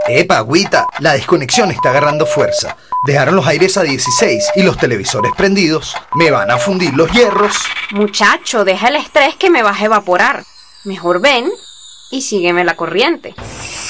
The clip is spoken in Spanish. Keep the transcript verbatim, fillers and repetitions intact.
Epa, agüita, la desconexión está agarrando fuerza. Dejaron los aires a dieciséis y los televisores prendidos. Me van a fundir los hierros. Muchacho, deja el estrés que me vas a evaporar. Mejor ven y sígueme la corriente.